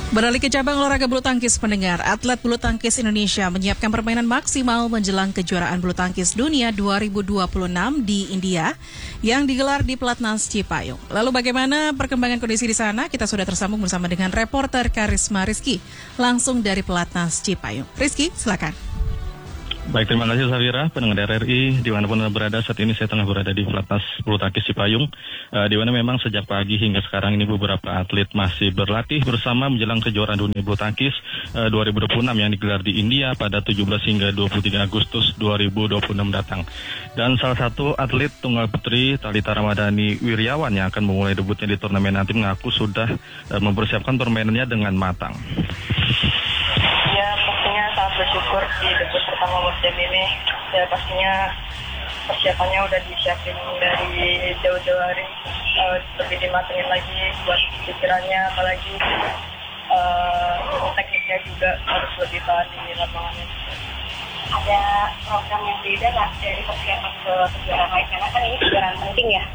Beralih ke cabang olahraga bulu tangkis, pendengar, atlet bulu tangkis Indonesia menyiapkan permainan maksimal menjelang kejuaraan bulu tangkis dunia 2026 di India yang digelar di Pelatnas Cipayung. Lalu bagaimana perkembangan kondisi di sana? Kita sudah tersambung bersama dengan reporter Karisma Rizky langsung dari Pelatnas Cipayung. Rizky, silakan. Baik, terima kasih Safira, pendengar RRI, dimanapun Anda berada. Saat ini saya tengah berada di Pelatnas Bulu Tangkis Cipayung, di mana memang sejak pagi hingga sekarang ini beberapa atlet masih berlatih bersama menjelang kejuaraan dunia bulu tangkis 2026 yang digelar di India pada 17 hingga 23 Agustus 2026 datang. Dan salah satu atlet tunggal putri Thalita Ramadhani Wirjawan yang akan memulai debutnya di turnamen nanti mengaku sudah mempersiapkan permainannya dengan matang. Ya, pastinya sangat bersyukur di debut pertama World Jam ini. Ya, pastinya persiapannya udah disiapin dari jauh-jauh hari, lebih dimatengin lagi buat pikirannya, apalagi tekniknya juga harus lebih tahan di lapangannya. Ada program yang beda nggak dari persiapan ke kejuaraan lain? Karena kan ini kejuaraan penting ya.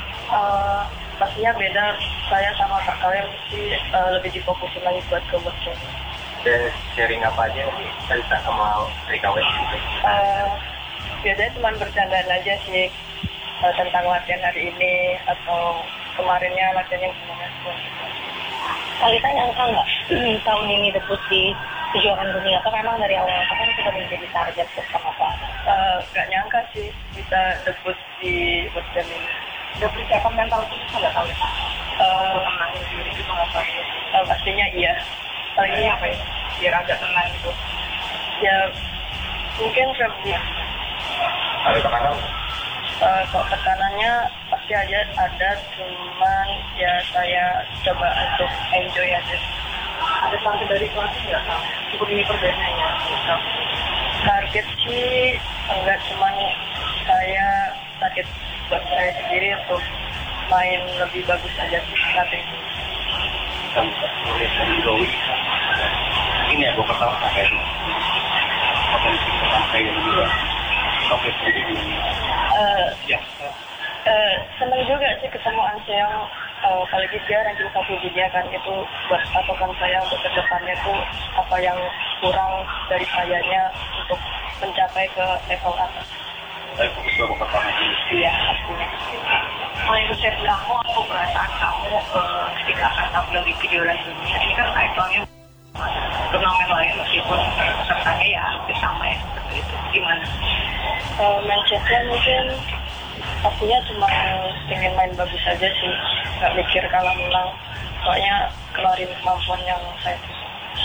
Pastinya beda, saya sama Kak Kalian mesti lebih difokusin lagi buat ke World Jam. Dan sharing apa aja nih Thalita sama Rika Wes gitu? Biasanya cuma bercandaan aja sih tentang latihan hari ini atau kemarinnya latihannya gimana. Thalita nyangka nggak tahun ini debut di kejuaraan dunia? Atau memang dari awal kan sudah menjadi target bersama Pak? Nggak nyangka sih bisa debut di World Jam ini. Udah persiapan mental khusus nggak tahu? Menangin diri gitu nggak pastinya iya. Ini apa ya? Biar agak tenang gitu. Ya mungkin lebih. Ada tekanan? Kalau tekanannya pasti aja ada, cuman ya saya coba untuk enjoy aja. Ada target dari pelatih nggak? Cukup ini perbedaannya. Target sih enggak, cuman saya target buat saya sendiri untuk main lebih bagus aja sih nanti. Ini ya gue pertama sampai potensi sampai juga oke ya. Senang juga sih ketemu Anseong, apalagi dia ranking 1 dunia kan, itu buat patokan saya untuk kedepannya tuh apa yang kurang dari sayanya untuk mencapai ke level atas. Saya fokus ke pertama ini. Iya, pastinya. Mulai konsep kamu atau perasaan kamu ketika akan tampil di kejuaraan dunia ini kan title-nya turnamen lain meskipun pesertanya ya hampir sama ya seperti itu. Gimana? Mindsetnya mungkin pastinya cuma ingin main bagus aja sih, nggak mikir kalah menang, pokoknya kelarin kemampuan yang saya punya.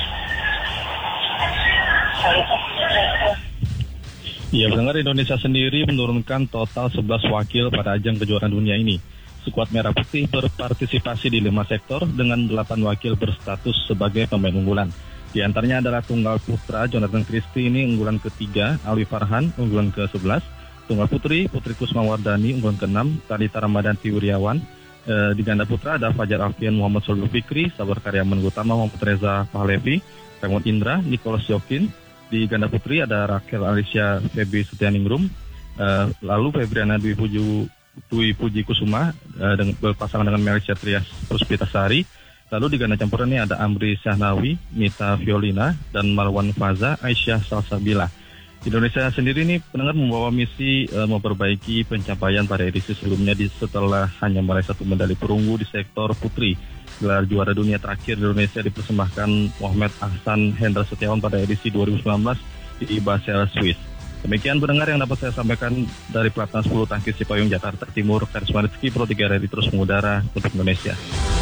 Ya, pendengar, Indonesia sendiri menurunkan total 11 wakil pada ajang kejuaraan dunia ini. Skuad Merah Putih berpartisipasi di 5 sektor dengan 8 wakil berstatus sebagai pemain unggulan. Di antaranya adalah tunggal putra Jonathan Christie, ini unggulan ketiga, Alwi Farhan unggulan ke-11, tunggal putri Putri Kusmawardani unggulan ke-6, Thalita Ramadhani Wirjawan. Di ganda putra ada Fajar Alfian Muhammad Solul Fikri, Sabar Karyaman Utama Muhammad Reza Pahlevi, Raymond Indra, Nicholas Jokin. Di ganda putri ada Rakel Alicia Febi Setianingrum, lalu Febriana Dwi Puji Kusuma berpasangan dengan Melisha Trias Puspitasari. Lalu di ganda campuran ini ada Amri Syahnawi, Mita Violina, dan Marwan Faza Aisyah Salsabila. Indonesia sendiri ini pendengar membawa misi memperbaiki pencapaian pada edisi sebelumnya setelah hanya meraih 1 medali perunggu di sektor putri. Gelar juara dunia terakhir Indonesia dipersembahkan Muhammad Ahsan Hendra Setiawan pada edisi 2019 di Basel, Swiss. Demikian pendengar yang dapat saya sampaikan dari Pelatnas Bulu Tangkis Cipayung, Jakarta Timur. Karisma Rizky, Pro 3 RRI terus mengudara untuk Indonesia.